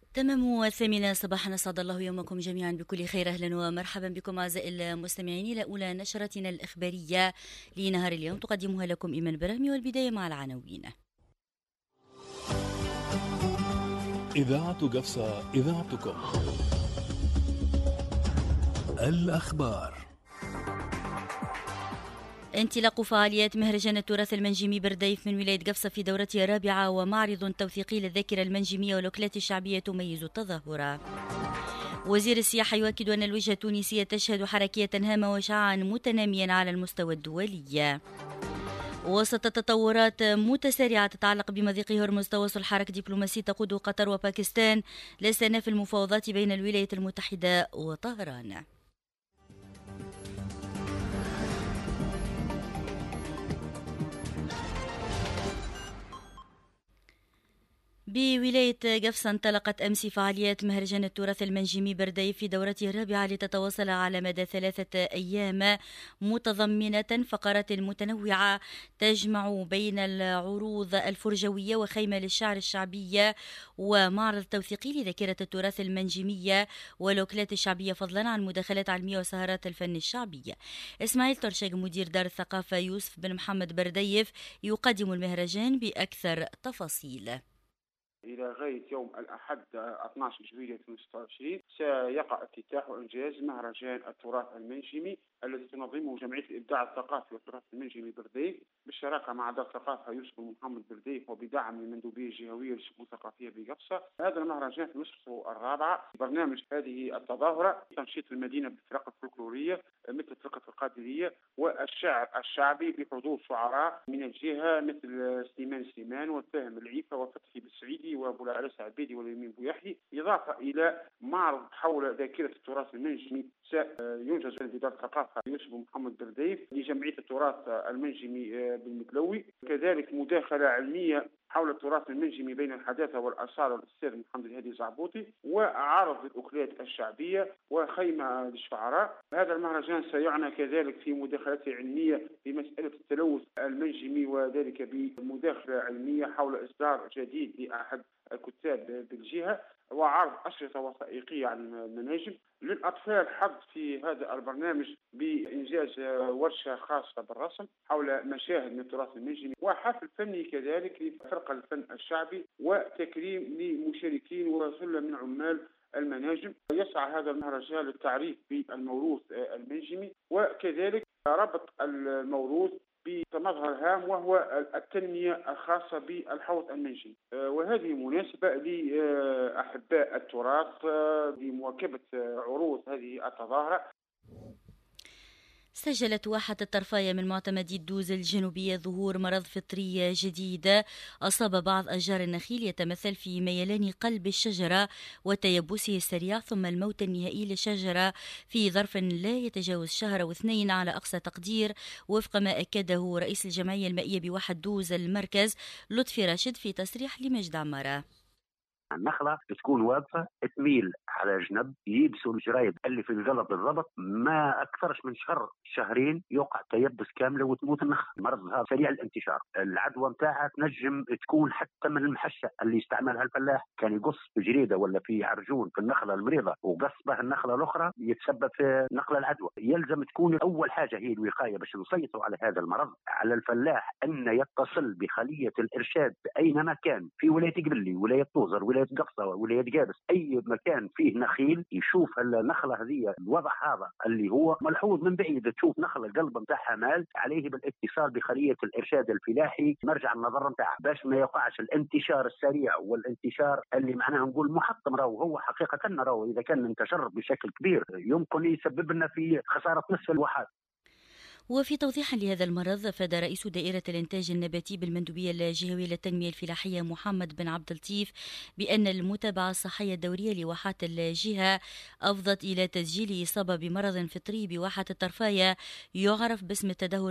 تمام 8 صباحا، أسعد الله يومكم جميعا بكل خير. أهلا ومرحبا بكم أعزائي المستمعين إلى أولى نشرتنا الإخبارية لنهار اليوم، تقدمها لكم إيمان برهمي، والبداية مع العناوين. إذاعة قفصة، إذاعتكم. الأخبار. انطلاق فعاليات مهرجان التراث المنجمي برديف من ولاية قفصة في دورتها الرابعة، ومعرض توثيقي للذاكرة المنجمية والوكلات الشعبية تميز التظاهرة. وزير السياحة يؤكد أن الوجهة التونسية تشهد حركية هامة وشعاعا متناميا على المستوى الدولي. وسط تطورات متسارعة تتعلق بمضيق هرمز، تواصل حركة دبلوماسي تقود قطر وباكستان لاستئناف المفاوضات بين الولايات المتحدة وطهران. بولاية قفصة انطلقت أمس فعاليات مهرجان التراث المنجمي برديف في دورته الرابعة لتتواصل على مدى 3 أيام، متضمنة فقرات متنوعة تجمع بين العروض الفرجوية وخيمة للشعر الشعبية ومعرض توثيقي لذاكرة التراث المنجمية والوكلات الشعبية، فضلا عن مداخلات علمية وسهرات الفن الشعبي. إسماعيل ترشق مدير دار الثقافة يوسف بن محمد برديف يقدم المهرجان بأكثر تفاصيل. إلى غاية يوم الأحد 12 جويلية 2026 سيقع افتتاح وإنجاز مهرجان التراث المنجمي الذي تنظمه جمعية الإبداع الثقافي والتراث المنجمي برديف بالشراكة مع دار الثقافة يوسف بن محمد برديف وبدعم من المندوبية الجهوية للشؤون الثقافية بقفصة. هذا المهرجان في نسخته الرابعة. برنامج هذه التظاهرة تنشيط المدينة بالفرق الفولكلورية مثل فرقة القادرية والشعر الشعبي بحضور شعراء من الجهة مثل سليمان والفاهم العيفة وفتحي بالسعيدي وابو العرس عبيدي واليمين بويحيى، إضافة إلى معرض حول ذاكرة التراث المنجمي سينجز في دار الثقافة يوسف محمد برديف لجمعية التراث المنجمي بالمتلوي. كذلك مداخلة علمية حول التراث المنجمي بين الحداثة والآثار والأستاذ محمد الهادي زعبوطي، وعرض الأكلات الشعبية وخيمة للشعراء. هذا المهرجان سيعنى كذلك في مداخلات علمية بمسألة التلوث المنجمي، وذلك بمداخلة علمية حول إصدار جديد لأحد الكتاب بالجهة، وعرض أشرطة وثائقية عن المناجم. للأطفال حظ في هذا البرنامج بإنجاز ورشة خاصة بالرسم حول مشاهد من التراث المنجمي، وحفل فني كذلك لفرق الفن الشعبي، وتكريم لمشاركين وثلة من عمال المناجم. يسعى هذا المهرجان للتعريف بالموروث المنجمي، وكذلك ربط الموروث بمظهر هام وهو التنمية الخاصة بالحوض المنجمي. وهذه مناسبة لأحباء التراث لمواكبة عروض هذه التظاهرة. سجلت واحة الطرفاية من معتمدي الدوز الجنوبية ظهور مرض فطري جديد أصاب بعض أشجار النخيل، يتمثل في ميلان قلب الشجرة وتيبسه السريع، ثم الموت النهائي للشجرة في ظرف لا يتجاوز شهر أو 2 على أقصى تقدير، وفق ما أكده رئيس الجمعية المائية بواحة دوز المركز لطفي راشد في تصريح لمجد عمارة. النخلة تكون واقفة تميل على جنب، يبسوا الجرايد اللي في القلب بالضبط، ما أكثرش من شهرين يوقع تيبس كاملة وتموت النخلة. المرض هذا سريع الانتشار، العدوى متاعها تنجم تكون حتى من المحشة اللي يستعملها الفلاح، كان يقص بجريدة ولا في عرجون في النخلة المريضة وقص به النخلة الأخرى يتسبب في نقل العدوى. يلزم تكون أول حاجة هي الوقاية باش نسيطروا على هذا المرض. على الفلاح أن يتصل بخلية الإرشاد أينما كان في ولاية قبلي، ولاية طوزر، ولاية قفصة، ولاية قابس، أي مكان فيه نخيل يشوف النخلة هذه الوضع هذا اللي هو ملحوظ من بعيد، تشوف نخلة القلب نتاعها مال، عليه بالاتصال بخلية الإرشاد الفلاحي مرجع النظر نتاعها باش ما يقعش الانتشار السريع والانتشار اللي معناه نقول محطم. هو حقيقة إذا كان انتشر بشكل كبير يمكن يسبب لنا في خسارة نصف الواحات. وفي توضيح لهذا المرض، أفاد رئيس دائرة الإنتاج النباتي بالمندوبية الجهوية للتنمية الفلاحية محمد بن عبد اللطيف بأن المتابعة الصحية الدورية لواحات الجهة أفضت إلى تسجيل إصابة بمرض فطري بواحة الطرفاية يعرف باسم التدهور